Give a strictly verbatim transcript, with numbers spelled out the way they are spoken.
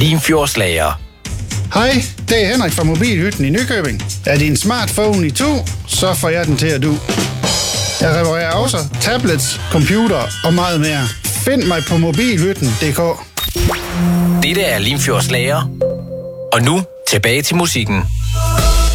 Limfjordslager. Hej, det er Henrik fra Mobilhytten i Nykøbing. Er din smartphone i to, så får jeg den til at du. Jeg reparerer også tablets, computer og meget mere. Find mig på mobilhytten punktum d k. Dette er Limfjordslager. Og nu tilbage til musikken.